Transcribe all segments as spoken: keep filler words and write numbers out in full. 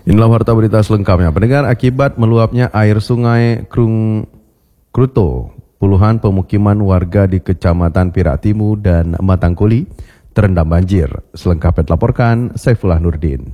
Inilah warta berita selengkapnya. Pendengar, akibat meluapnya air sungai Krung Kruto, puluhan pemukiman warga di Kecamatan Perak Timur dan Matangkuli terendam banjir. Selengkapnya dilaporkan Saifullah Nurdin.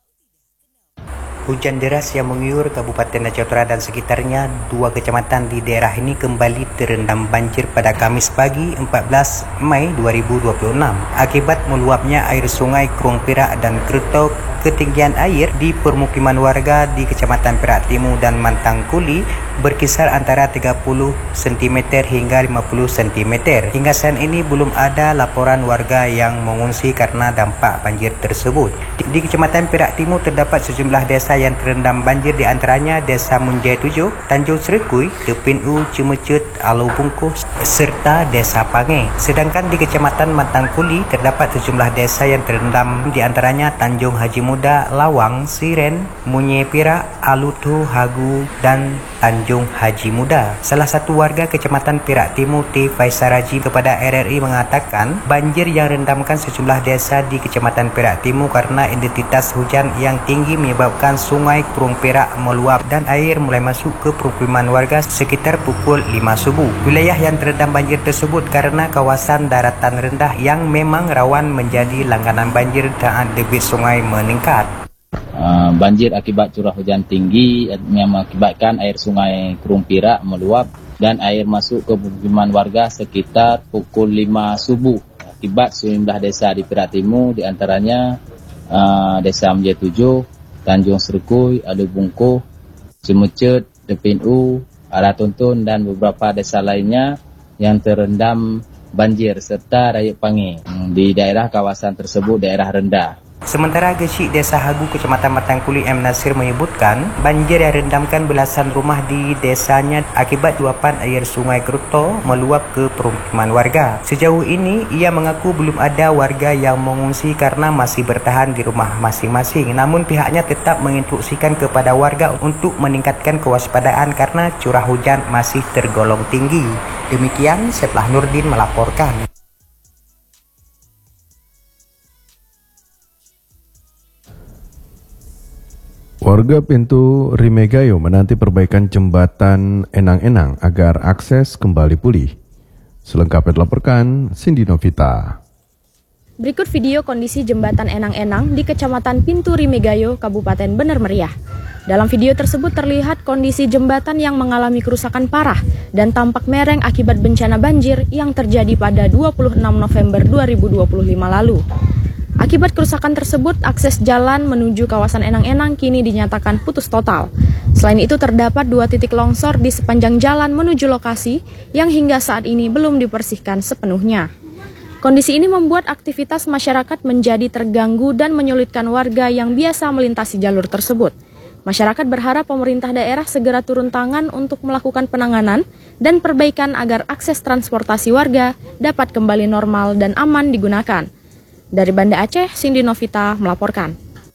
Hujan deras yang mengguyur Kabupaten Aceh Utara dan sekitarnya, dua kecamatan di daerah ini kembali terendam banjir pada Kamis pagi empat belas Mei dua ribu dua puluh enam. Akibat meluapnya air sungai Krung Perak dan Kruto, ketinggian air di permukiman warga di Kecamatan Perak Timur dan Matangkuli berkisar antara tiga puluh sentimeter hingga lima puluh sentimeter. Hingga saat ini belum ada laporan warga yang mengungsi karena dampak banjir tersebut. Di, di Kecamatan Perak Timur terdapat sejumlah desa yang terendam banjir, di antaranya Desa Munjai tujuh, Tanjung Serikui, Tepin U, Cimecut, Alu Bungkus, serta Desa Pange. Sedangkan di Kecamatan Matangkuli terdapat sejumlah desa yang terendam, di antaranya Tanjung Haji Muda, Lawang, Siren, Munye Perak, Alutu, Hagu, dan Tanjung Haji Muda. Salah satu warga Kecamatan Perak Timur, T. Faisal Raji, kepada R R I mengatakan banjir yang rendamkan sejumlah desa di Kecamatan Perak Timur karena intensitas hujan yang tinggi menyebabkan Sungai Krung Perak meluap dan air mulai masuk ke permukiman warga sekitar pukul lima subuh. Wilayah yang terendam banjir tersebut karena kawasan daratan rendah yang memang rawan menjadi langganan banjir dan debit sungai meningkat. Uh, banjir akibat curah hujan tinggi yang mengakibatkan air sungai Krung Perak meluap dan air masuk ke permukiman warga sekitar pukul lima subuh. Akibat sejumlah desa di Perak Timur, di antaranya uh, Desa Munjai tujuh, Tanjung Serikui, Alu Bungkuh, Cimecut, Tepin U, Arah Tuntun, dan beberapa desa lainnya yang terendam banjir serta Rayuk Pange. Di daerah kawasan tersebut daerah rendah. Sementara Gesik Desa Hagu Kecamatan Matangkuli M. Nasir menyebutkan banjir yang rendamkan belasan rumah di desanya akibat luapan air sungai Kruto meluap ke permukiman warga. Sejauh ini ia mengaku belum ada warga yang mengungsi karena masih bertahan di rumah masing-masing. Namun pihaknya tetap menginstruksikan kepada warga untuk meningkatkan kewaspadaan karena curah hujan masih tergolong tinggi. Demikian Saifullah Nurdin melaporkan. Warga Pintu Rimegayo menanti perbaikan jembatan Enang-Enang agar akses kembali pulih. Selengkapnya dilaporkan Cindy Novita. Berikut video kondisi jembatan Enang-Enang di Kecamatan Pintu Rimegayo, Kabupaten Bener Meriah. Dalam video tersebut terlihat kondisi jembatan yang mengalami kerusakan parah dan tampak mereng akibat bencana banjir yang terjadi pada dua puluh enam November dua ribu dua puluh lima lalu. Akibat kerusakan tersebut, akses jalan menuju kawasan Enang-Enang kini dinyatakan putus total. Selain itu, terdapat dua titik longsor di sepanjang jalan menuju lokasi yang hingga saat ini belum dibersihkan sepenuhnya. Kondisi ini membuat aktivitas masyarakat menjadi terganggu dan menyulitkan warga yang biasa melintasi jalur tersebut. Masyarakat berharap pemerintah daerah segera turun tangan untuk melakukan penanganan dan perbaikan agar akses transportasi warga dapat kembali normal dan aman digunakan. Dari Banda Aceh, Cindy Novita melaporkan.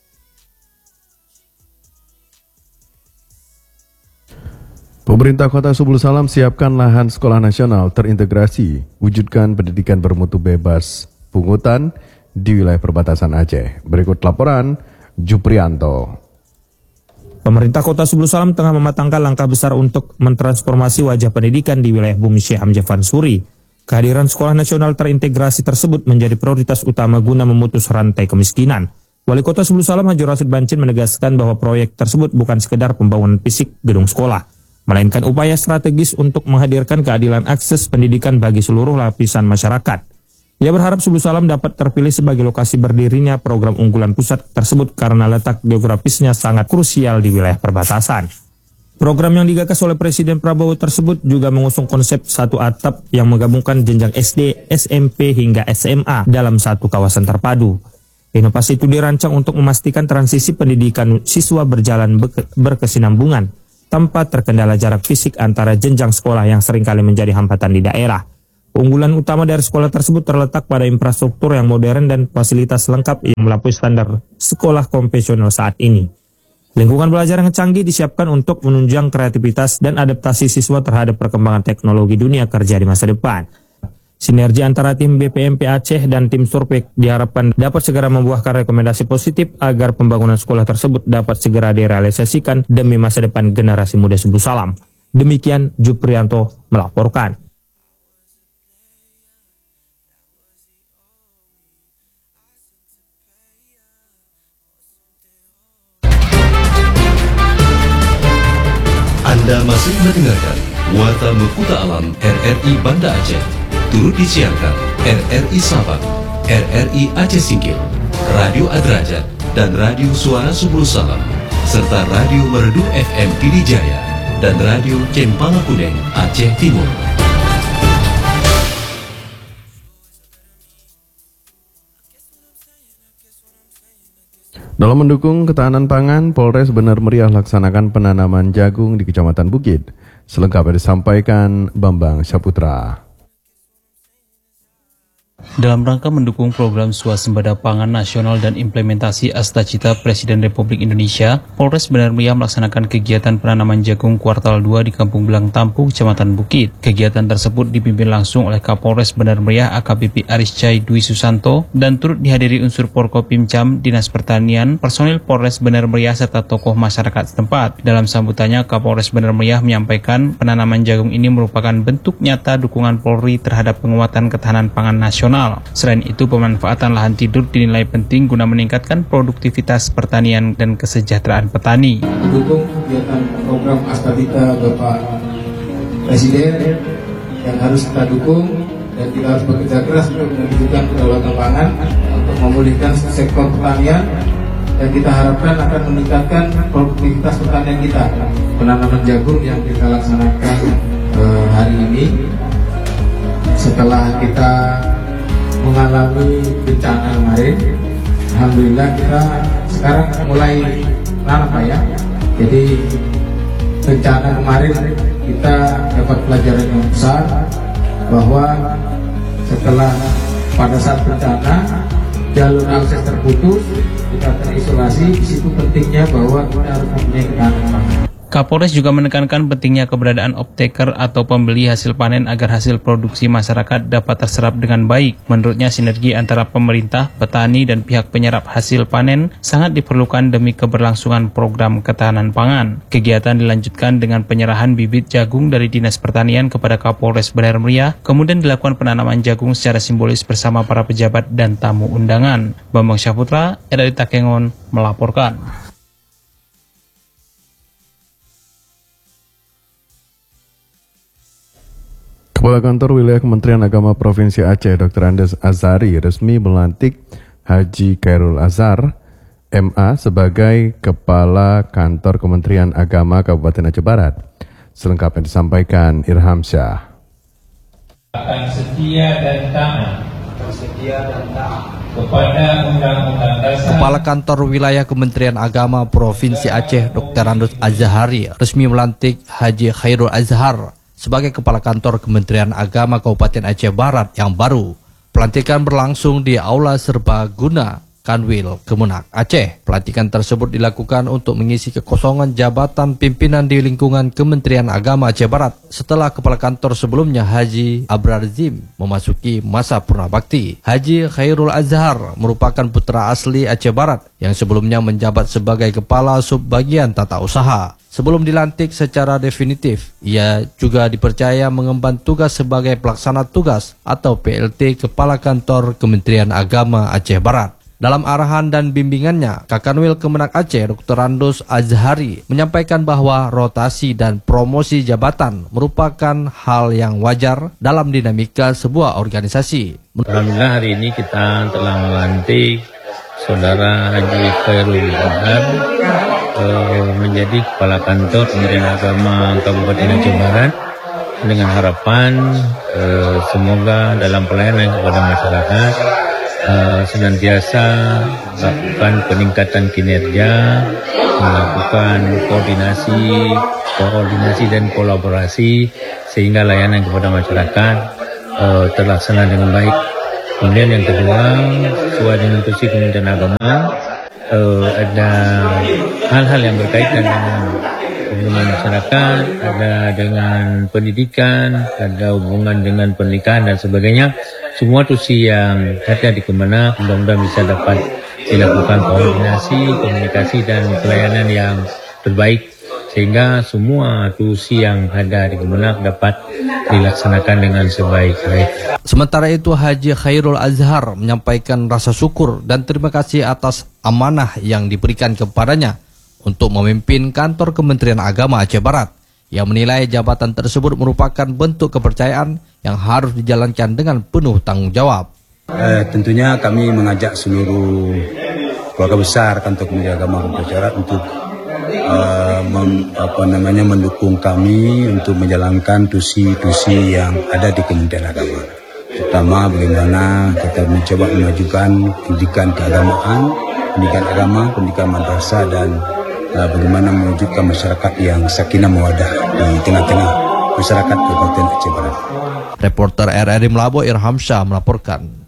Pemerintah Kota Subul Salam siapkan lahan sekolah nasional terintegrasi, wujudkan pendidikan bermutu bebas pungutan di wilayah perbatasan Aceh. Berikut laporan Juprianto. Pemerintah Kota Subul Salam tengah mematangkan langkah besar untuk mentransformasi wajah pendidikan di wilayah Bumi Syekh Hamzah Fansuri. Kehadiran sekolah nasional terintegrasi tersebut menjadi prioritas utama guna memutus rantai kemiskinan. Wali Kota Subul Salam Haji Rasid Bancin menegaskan bahwa proyek tersebut bukan sekedar pembangunan fisik gedung sekolah, melainkan upaya strategis untuk menghadirkan keadilan akses pendidikan bagi seluruh lapisan masyarakat. Ia berharap Subul Salam dapat terpilih sebagai lokasi berdirinya program unggulan pusat tersebut karena letak geografisnya sangat krusial di wilayah perbatasan. Program yang digagas oleh Presiden Prabowo tersebut juga mengusung konsep satu atap yang menggabungkan jenjang S D, S M P hingga S M A dalam satu kawasan terpadu. Inovasi itu dirancang untuk memastikan transisi pendidikan siswa berjalan berkesinambungan tanpa terkendala jarak fisik antara jenjang sekolah yang seringkali menjadi hambatan di daerah. Unggulan utama dari sekolah tersebut terletak pada infrastruktur yang modern dan fasilitas lengkap yang melampaui standar sekolah konvensional saat ini. Lingkungan belajar yang canggih disiapkan untuk menunjang kreativitas dan adaptasi siswa terhadap perkembangan teknologi dunia kerja di masa depan. Sinergi antara tim B P M P Aceh dan tim Surpek diharapkan dapat segera membuahkan rekomendasi positif agar pembangunan sekolah tersebut dapat segera direalisasikan demi masa depan generasi muda Sebulu Salam. Demikian Juprianto melaporkan. Anda masih mendengarkan Warta Mekuta Alam R R I Banda Aceh. Turut disiarkan R R I Sabang, R R I Aceh Singkil, Radio Adrajat, dan Radio Suara Sebulu Salam, serta Radio Merdu F M Pidijaya dan Radio Cempala Kuning Aceh Timur. Dalam mendukung ketahanan pangan, Polres Benar Meriah laksanakan penanaman jagung di Kecamatan Bukit. Selengkapnya disampaikan Bambang Syaputra. Dalam rangka mendukung program swasembada pangan nasional dan implementasi Astacita Presiden Republik Indonesia, Polres Benar Meriah melaksanakan kegiatan penanaman jagung kuartal dua di Kampung Belang Tampu, Kecamatan Bukit. Kegiatan tersebut dipimpin langsung oleh Kapolres Benar Meriah A K B P Aris Cai Dwi Susanto dan turut dihadiri unsur Porkopimcam, Dinas Pertanian, personil Polres Benar Meriah serta tokoh masyarakat setempat. Dalam sambutannya, Kapolres Benar Meriah menyampaikan penanaman jagung ini merupakan bentuk nyata dukungan Polri terhadap penguatan ketahanan pangan nasional. Selain itu, pemanfaatan lahan tidur dinilai penting guna meningkatkan produktivitas pertanian dan kesejahteraan petani. Mendukung kegiatan program Astacita Bapak Presiden yang harus kita dukung dan kita harus bekerja keras untuk menunjukkan kedaulatan pangan untuk memulihkan sektor pertanian dan kita harapkan akan meningkatkan produktivitas pertanian kita. Penanaman jagung yang kita laksanakan eh, hari ini setelah kita mengalami bencana kemarin, alhamdulillah kita sekarang mulai nanam ya. Jadi bencana kemarin kita dapat pelajaran yang besar bahwa setelah pada saat bencana jalur akses terputus, kita terisolasi. Di situ pentingnya bahwa kita harus mempunyai ketahanan pangan. Kapolres juga menekankan pentingnya keberadaan optaker atau pembeli hasil panen agar hasil produksi masyarakat dapat terserap dengan baik. Menurutnya, sinergi antara pemerintah, petani, dan pihak penyerap hasil panen sangat diperlukan demi keberlangsungan program ketahanan pangan. Kegiatan dilanjutkan dengan penyerahan bibit jagung dari Dinas Pertanian kepada Kapolres Benar Meriah, kemudian dilakukan penanaman jagung secara simbolis bersama para pejabat dan tamu undangan. Bambang Syaputra, R R I Takengon, melaporkan. Kepala Kantor Wilayah Kementerian Agama Provinsi Aceh, Doktor Andes Azhari, resmi melantik Haji Khairul Azhar, M A, sebagai Kepala Kantor Kementerian Agama Kabupaten Aceh Barat. Selengkapnya disampaikan Irham Syah. Akan setia dan taat kepada Undang-Undang Dasar. Kepala Kantor Wilayah Kementerian Agama Provinsi Aceh, Doktor Andes Azhari, resmi melantik Haji Khairul Azhar sebagai Kepala Kantor Kementerian Agama Kabupaten Aceh Barat yang baru. Pelantikan berlangsung di Aula Serbaguna Kanwil, Kemenak, Aceh. Pelantikan tersebut dilakukan untuk mengisi kekosongan jabatan pimpinan di lingkungan Kementerian Agama Aceh Barat setelah Kepala Kantor sebelumnya Haji Abrar Zim memasuki masa purnabakti. Haji Khairul Azhar merupakan putra asli Aceh Barat yang sebelumnya menjabat sebagai Kepala Subbagian Tata Usaha. Sebelum dilantik secara definitif, ia juga dipercaya mengemban tugas sebagai pelaksana tugas atau P L T Kepala Kantor Kementerian Agama Aceh Barat. Dalam arahan dan bimbingannya, Kakanwil Kemenak Aceh, Doktor Andes Azhari, menyampaikan bahwa rotasi dan promosi jabatan merupakan hal yang wajar dalam dinamika sebuah organisasi. Alhamdulillah hari ini kita telah melantik Saudara Haji Khairul Azhar uh, menjadi Kepala Kantor Kementerian Agama Kabupaten Aceh Barat dengan harapan uh, semoga dalam pelayanan kepada masyarakat uh, senantiasa melakukan peningkatan kinerja, melakukan koordinasi, koordinasi dan kolaborasi sehingga layanan kepada masyarakat uh, terlaksana dengan baik. Kemudian yang kedua, sesuai dengan tugas Kementerian Agama, uh, ada hal-hal yang berkaitan dengan dengan masyarakat, ada dengan pendidikan, ada hubungan dengan pernikahan dan sebagainya. Semua tusi yang ada di Kemenang mudah-mudahan bisa dapat dilakukan koordinasi, komunikasi dan pelayanan yang terbaik sehingga semua tusi yang ada di Kemenang dapat dilaksanakan dengan sebaik-baik. Sementara itu Haji Khairul Azhar menyampaikan rasa syukur dan terima kasih atas amanah yang diberikan kepadanya untuk memimpin kantor Kementerian Agama Aceh Barat, yang menilai jabatan tersebut merupakan bentuk kepercayaan yang harus dijalankan dengan penuh tanggung jawab. Eh, tentunya kami mengajak seluruh keluarga besar kantor Kementerian Agama Aceh Barat untuk uh, mem, apa namanya mendukung kami untuk menjalankan tusi-tusi yang ada di Kementerian Agama. Pertama, bagaimana kita mencoba memajukan pendidikan keagamaan, pendidikan agama, pendidikan madrasah, dan uh, bagaimana mewujudkan masyarakat yang sakinah mawaddah di tengah-tengah masyarakat Kabupaten Aceh Barat. Reporter R R I Melabo Irham Syah melaporkan.